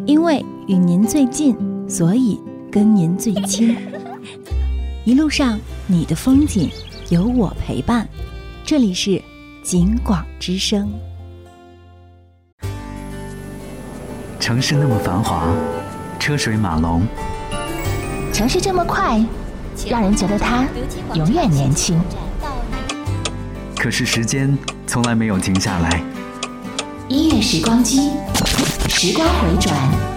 因为与您最近，所以跟您最亲。一路上你的风景有我陪伴，这里是景广之声。 城市那么繁华，车水马龙， 城市这么快，让人觉得它永远年轻。 可是时间从来没有停下来。 音乐时光机，时光回转，